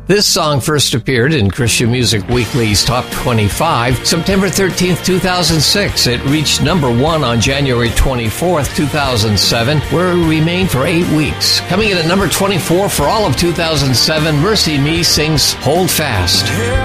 This song first appeared in Christian Music Weekly's Top 25, September 13th, 2006. It reached number 1 on January 24th, 2007, where it remained for 8 weeks. Coming in at number 24 for all of 2007, Mercy Me sings Hold Fast.